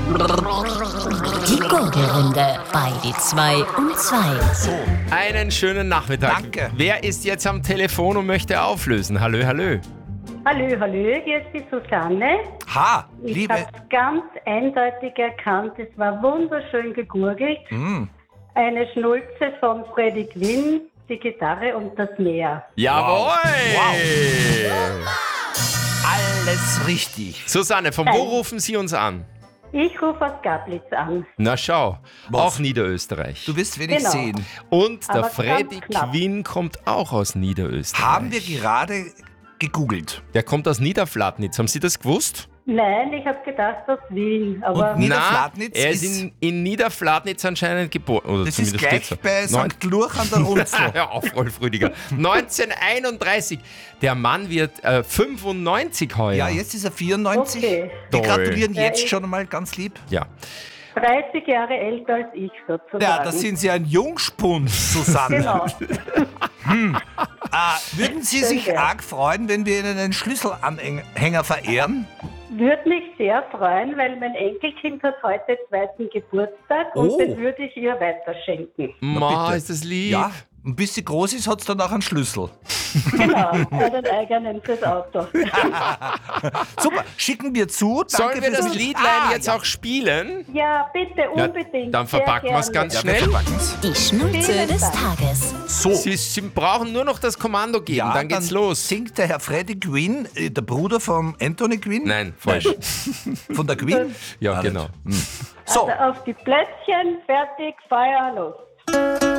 Die Gurgelrunde bei die 2 und 2. Einen schönen Nachmittag. Danke. Wer ist jetzt am Telefon und möchte auflösen? Hallo, hallo. Hallo, hier ist die Susanne. Ha, Ich liebe. habe es ganz eindeutig erkannt. Es war wunderschön gegurgelt. Eine Schnulze von Freddie Quinn, die Gitarre und das Meer. Jawohl! Alles richtig. Susanne, von wo rufen Sie uns an? Ich rufe aus Gablitz an. Na schau, Was? auch Niederösterreich. Du wirst wenig Genau. sehen. Und der Aber ganz Freddie knapp. Quinn kommt auch aus Niederösterreich. Haben wir gerade gegoogelt. Der kommt aus Niederflatnitz. Haben Sie das gewusst? Nein, ich habe gedacht aus Wien. Aber Und Niederflatnitz er ist ist- in Niederflatnitz anscheinend geboren. Oder Das ist zumindest gleich steht's bei da. St. Luch an der Runzel. Hör auf, Rolf Rüdiger. 1931. Der Mann wird 95 heuer. Ja, jetzt ist er 94. Okay. Wir Toll. gratulieren Ja, jetzt ich- schon einmal ganz lieb. Ja. 30 Jahre älter als ich sozusagen. Ja, da sind Sie ein Jungspund, Susanne. Genau. Würden Sie sich Danke. arg freuen, wenn wir Ihnen einen Schlüsselanhänger verehren? Würde mich sehr freuen, weil mein Enkelkind hat heute 2. Geburtstag und Oh. den würde ich ihr weiterschenken. Ma, bitte. ist das lieb. Ja, und bis sie groß ist, hat es dann auch einen Schlüssel. Genau, einen eigenen fürs Auto. Super, schicken wir zu. Danke Sollen wir das fürs- Liedlein jetzt ja. auch spielen? Ja, bitte, Ja, unbedingt. dann sehr verpacken wir es gerne. ganz Ja, wir schnell. verpacken's. Die Schnulze Vielen des Dank. Tages. So. Sie brauchen nur noch das Kommando geben, Ja, dann geht's los. Singt der Herr Freddie Quinn, der Bruder von Anthony Quinn? Nein, falsch. Von der Queen? Ja, Ah, genau. So, Also auf die Plätzchen, fertig, Feuer, los.